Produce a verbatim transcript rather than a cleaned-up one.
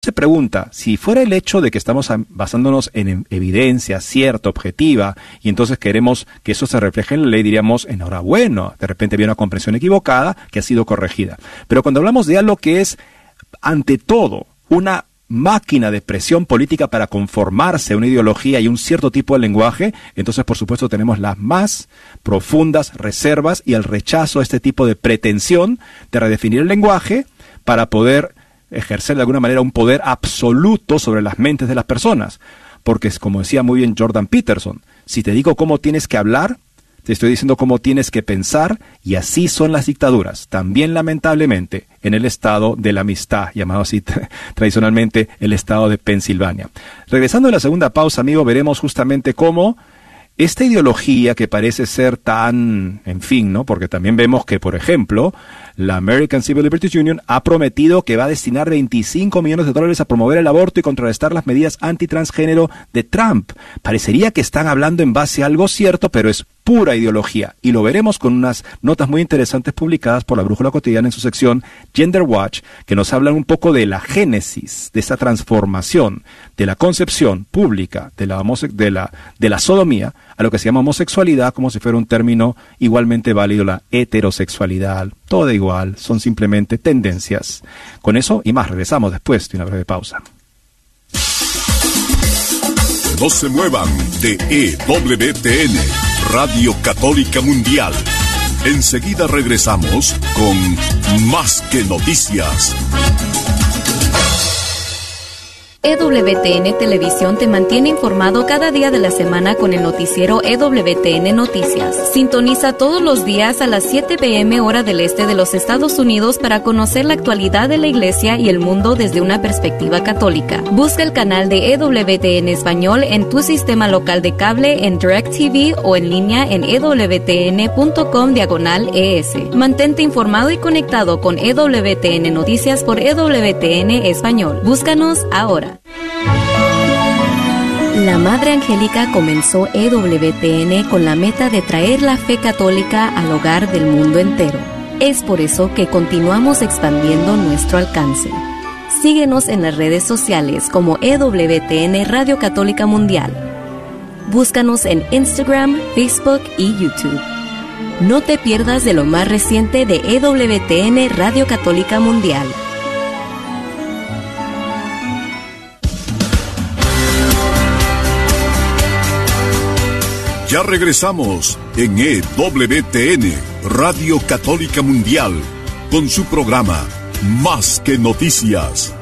se pregunta, si fuera el hecho de que estamos basándonos en evidencia cierta, objetiva, y entonces queremos que eso se refleje en la ley, diríamos, enhorabuena, de repente había una comprensión equivocada que ha sido corregida. Pero cuando hablamos de algo que es, ante todo, una máquina de presión política para conformarse a una ideología y un cierto tipo de lenguaje, entonces por supuesto tenemos las más profundas reservas y el rechazo a este tipo de pretensión de redefinir el lenguaje para poder ejercer de alguna manera un poder absoluto sobre las mentes de las personas. Porque, como decía muy bien Jordan Peterson, si te digo cómo tienes que hablar, te estoy diciendo cómo tienes que pensar, y así son las dictaduras. También, lamentablemente, en el estado de la amistad, llamado así tradicionalmente el estado de Pensilvania. Regresando a la segunda pausa, amigo, veremos justamente cómo esta ideología que parece ser tan, en fin, ¿no? Porque también vemos que, por ejemplo, la American Civil Liberties Union ha prometido que va a destinar veinticinco millones de dólares a promover el aborto y contrarrestar las medidas antitransgénero de Trump. Parecería que están hablando en base a algo cierto, pero es pura ideología. Y lo veremos con unas notas muy interesantes publicadas por la Brújula Cotidiana en su sección Gender Watch, que nos hablan un poco de la génesis, de esa transformación, de la concepción pública de la, homose- de la, de la sodomía, a lo que se llama homosexualidad, como si fuera un término igualmente válido, la heterosexualidad, todo igual, son simplemente tendencias. Con eso y más, regresamos después de una breve pausa. No se muevan de E W T N, Radio Católica Mundial. Enseguida regresamos con Más que Noticias. E W T N Televisión te mantiene informado cada día de la semana con el noticiero E W T N Noticias. Sintoniza todos los días a las siete p m hora del este de los Estados Unidos para conocer la actualidad de la Iglesia y el mundo desde una perspectiva católica. Busca el canal de E W T N Español en tu sistema local de cable, en DirecTV o en línea en ewtn.com diagonal ES. Mantente informado y conectado con E W T N Noticias por E W T N Español. Búscanos ahora. La Madre Angélica comenzó E W T N con la meta de traer la fe católica al hogar del mundo entero. Es por eso que continuamos expandiendo nuestro alcance. Síguenos en las redes sociales como E W T N Radio Católica Mundial. Búscanos en Instagram, Facebook y YouTube. No te pierdas de lo más reciente de E W T N Radio Católica Mundial. Ya regresamos en E W T N, Radio Católica Mundial, con su programa Más que Noticias.